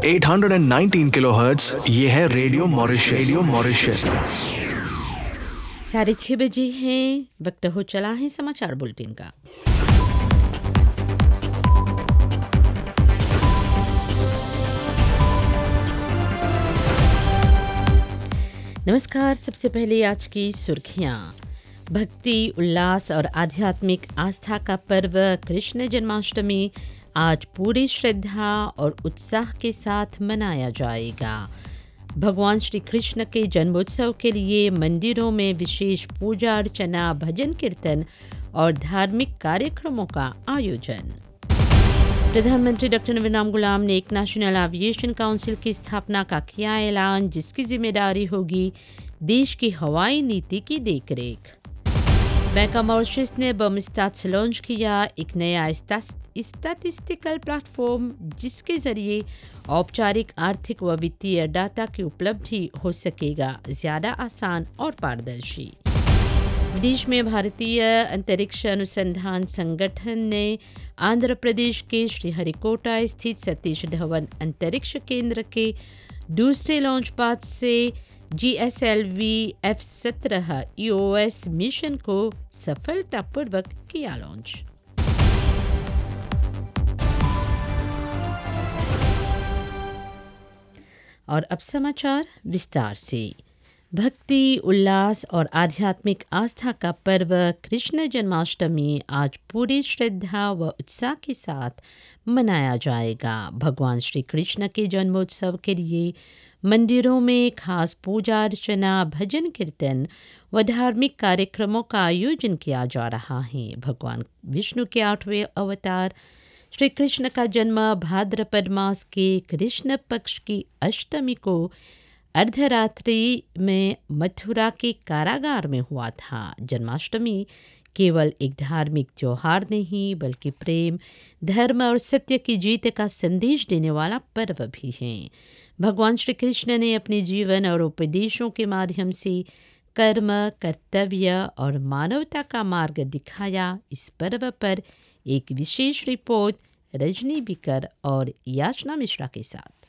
819 kilohertz, ये है radio Mauritius. 6:30 हैं। वक्त हो चला है समाचार बुलेटिन का। नमस्कार। सबसे पहले आज की सुर्खियां। भक्ति, उल्लास और आध्यात्मिक आस्था का पर्व कृष्ण जन्माष्टमी आज पूरी श्रद्धा और उत्साह के साथ मनाया जाएगा। भगवान श्री कृष्ण के जन्मोत्सव के लिए मंदिरों में विशेष पूजा अर्चना, भजन कीर्तन और धार्मिक कार्यक्रमों का आयोजन। प्रधानमंत्री डॉक्टर नवीन गुलाम ने एक नेशनल एविएशन काउंसिल की स्थापना का किया ऐलान, जिसकी जिम्मेदारी होगी देश की हवाई नीति की देखरेख। बैंक ऑफ मॉरिशस ने बमस्टाट्स लॉन्च किया, एक नया स्टैटिस्टिकल प्लेटफॉर्म जिसके जरिए औपचारिक आर्थिक व वित्तीय डाटा की उपलब्धि हो सकेगा ज़्यादा आसान और पारदर्शी। विदेश में भारतीय अंतरिक्ष अनुसंधान संगठन ने आंध्र प्रदेश के श्रीहरिकोटा स्थित सतीश धवन अंतरिक्ष केंद्र के दूसरे लॉन्च पैड से GSLV F-17 EOS मिशन को सफलतापूर्वक किया लॉन्च। और अब समाचार विस्तार से। भक्ति, उल्लास और आध्यात्मिक आस्था का पर्व कृष्ण जन्माष्टमी आज पूरी श्रद्धा व उत्साह के साथ मनाया जाएगा। भगवान श्री कृष्ण के जन्मोत्सव के लिए मंदिरों में खास पूजा अर्चना, भजन कीर्तन व धार्मिक कार्यक्रमों का आयोजन किया जा रहा है। भगवान विष्णु के 8वें अवतार श्री कृष्ण का जन्म भाद्रपद मास के कृष्ण पक्ष की अष्टमी को अर्धरात्रि में मथुरा के कारागार में हुआ था। जन्माष्टमी केवल एक धार्मिक त्योहार नहीं, बल्कि प्रेम, धर्म और सत्य की जीत का संदेश देने वाला पर्व भी है। भगवान श्री कृष्ण ने अपने जीवन और उपदेशों के माध्यम से कर्म, कर्तव्य और मानवता का मार्ग दिखाया। इस पर्व पर एक विशेष रिपोर्ट रजनी बिकर और याचना मिश्रा के साथ।